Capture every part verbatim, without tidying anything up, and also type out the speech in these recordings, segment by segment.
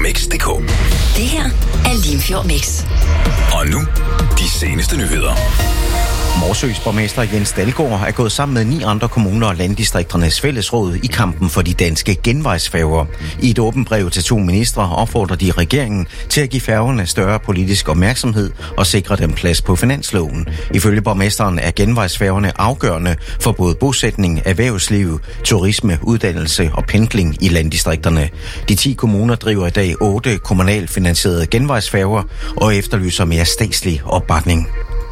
Mix punktum d k. Det her er Limfjord Mix. Og nu, de seneste nyheder. Morsøs borgmester Jens Dalgaard er gået sammen med ni andre kommuner og landdistrikternes fællesråd i kampen for de danske genvejsfærger. I et åbent brev til to ministre opfordrer de regeringen til at give færgerne større politisk opmærksomhed og sikre dem plads på finansloven. Ifølge borgmesteren er genvejsfærgerne afgørende for både bosætning, erhvervsliv, turisme, uddannelse og pendling i landdistrikterne. De ti kommuner driver i dag otte kommunalt finansierede genvejsfærger og efterlyser mere statslig opbakning.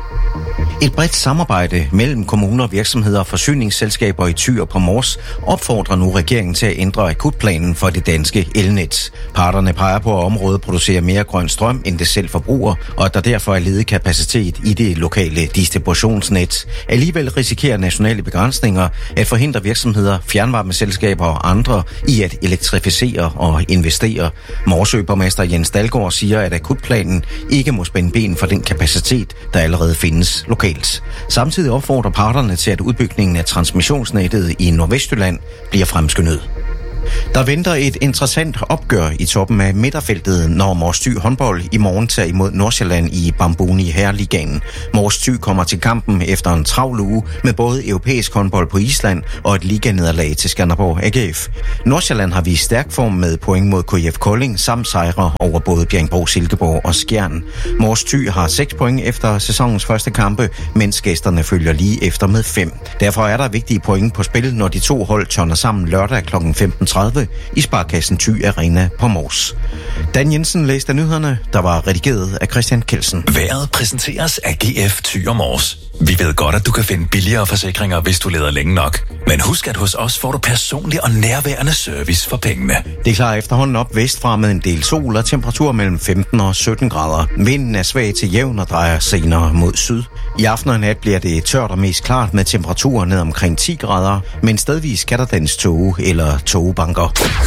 Et bredt samarbejde mellem kommuner, virksomheder og forsyningsselskaber i Thy og på Mors opfordrer nu regeringen til at ændre akutplanen for det danske elnet. Parterne peger på, at området producerer mere grøn strøm, end det selv forbruger, og at der derfor er ledig kapacitet i det lokale distributionsnet. Alligevel risikerer nationale begrænsninger at forhindre virksomheder, fjernvarmeselskaber og andre i at elektrificere og investere. Morsø-borgmester Jens Dalgaard siger, at akutplanen ikke må spænde ben for den kapacitet, der allerede findes lokalt. Samtidig opfordrer parterne til, at udbygningen af transmissionsnettet i Nordvestjylland bliver fremskyndet. Der venter et interessant opgør i toppen af midterfeltet, når Mors Thy håndbold i morgen tager imod Nordsjælland i Bambuni Herligaen. Mors Thy kommer til kampen efter en travl uge med både europæisk håndbold på Island og et liganederlag til Skanderborg A G F. Nordsjælland har vist stærk form med point mod K F Kolding samt sejre over både Bjerringbro, Silkeborg og Skjern. Mors Thy har seks point efter sæsonens første kampe, mens gæsterne følger lige efter med fem. Derfor er der vigtige point på spil, når de to hold tørner sammen lørdag kl. femten tredive i Sparkassen Thy Arena på Mors. Dan Jensen læste nyhederne, der var redigeret af Christian Kelsen. Vejret præsenteres af G F Thy og Mors. Vi ved godt, at du kan finde billigere forsikringer, hvis du leder længe nok. Men husk, at hos os får du personlig og nærværende service for pengene. Det klarer efterhånden op vestfra med en del sol og temperatur mellem femten og sytten grader. Vinden er svag til jævn og drejer senere mod syd. I aften og nat bliver det tørt og mest klart med temperaturer ned omkring ti grader, men stedvis kan der dannes tåge eller tågebanker.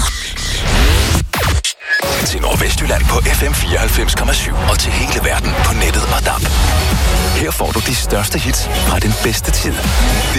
Til Nordvestjylland på F M fireoghalvfems komma syv og til hele verden på nettet og D A B. Her får du de største hits fra den bedste tid.